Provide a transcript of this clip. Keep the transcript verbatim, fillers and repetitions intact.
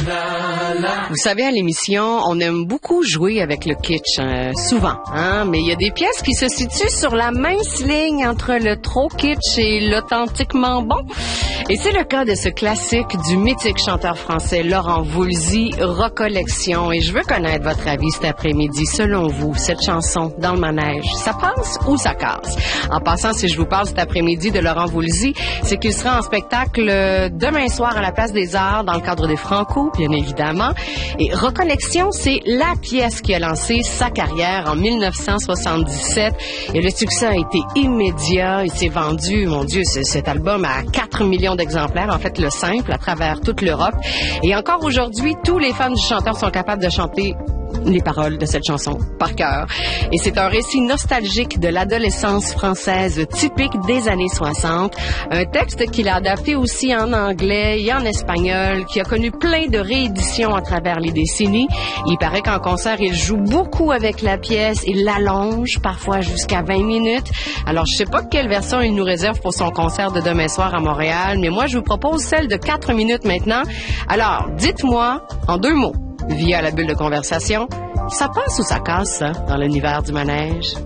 Vous savez, à l'émission, on aime beaucoup jouer avec le kitsch, hein, souvent, hein, mais il y a des pièces qui se situent sur la mince ligne entre le trop kitsch et l'authentiquement bon. Et c'est le cas de ce classique du mythique chanteur français Laurent Voulzy, Recollection. Et je veux connaître votre avis cet après-midi. Selon vous, cette chanson, Dans le manège, ça passe ou ça casse? En passant, si je vous parle cet après-midi de Laurent Voulzy, c'est qu'il sera en spectacle demain soir à la Place des Arts dans le cadre des Franco, bien évidemment. Et Recollection, c'est la pièce qui a lancé sa carrière en mille neuf cent soixante-dix-sept. Et le succès a été immédiat. Il s'est vendu, mon Dieu, cet album à quatre millions d'exemplaires, en fait le simple, à travers toute l'Europe. Et encore aujourd'hui, tous les fans du chanteur sont capables de chanter les paroles de cette chanson par cœur. Et c'est un récit nostalgique de l'adolescence française typique des années soixante. Un texte qu'il a adapté aussi en anglais et en espagnol, qui a connu plein de rééditions à travers les décennies. Il paraît qu'en concert, il joue beaucoup avec la pièce. Il l'allonge, parfois jusqu'à vingt minutes. Alors, je sais pas quelle version il nous réserve pour son concert de demain soir à Montréal, mais moi, je vous propose celle de quatre minutes maintenant. Alors, dites-moi, en deux mots, via la bulle de conversation, ça passe ou ça casse, ça, dans l'univers du manège?